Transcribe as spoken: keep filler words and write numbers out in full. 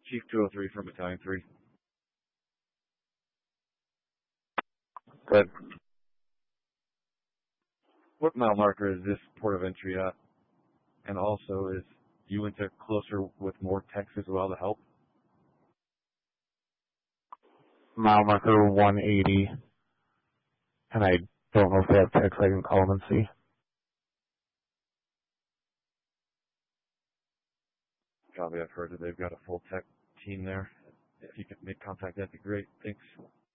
Chief two oh three from Battalion three. Good. What mile marker is this port of entry at? And also, is Uinta closer with more techs as well to help? Mile marker one eighty. And I don't know if they have text. I can call them and see. Copy, I've heard that they've got a full tech team there. If you could make contact, that'd be great. Thanks.